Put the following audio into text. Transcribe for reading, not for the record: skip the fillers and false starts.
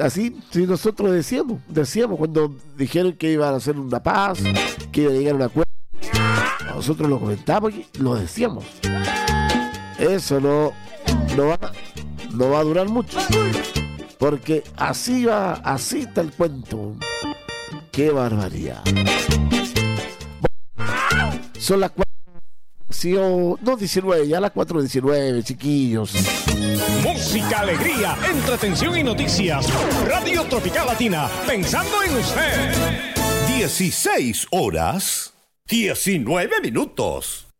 así sí, nosotros decíamos cuando dijeron que iban a hacer una paz, que iban a llegar a un acuerdo. Nosotros lo comentamos y lo decíamos. Eso no va a durar mucho. Porque así está el cuento. ¡Qué barbaridad! Son las 19, ya las 4:19, chiquillos. Música, alegría, entretención y noticias. Radio Tropical Latina, pensando en usted. 16 horas, 19 minutos.